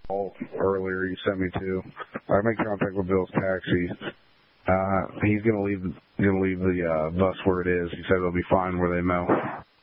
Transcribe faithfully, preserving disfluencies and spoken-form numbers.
earlier you sent me to. I made contact with Bill's taxi. Uh, he's gonna leave. Gonna leave the uh, bus where it is. He said it'll be fine where they mow.